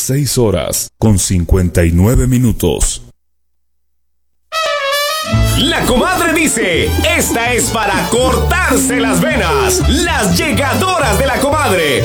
6:59. La comadre dice, esta es para cortarse las venas. Las llegadoras de la comadre.